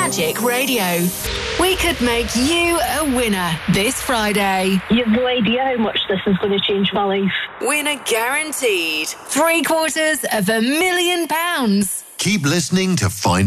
Magic Radio. We could make you a winner this Friday. You have no idea how much this is going to change my life. Winner guaranteed. £750,000. Keep listening to find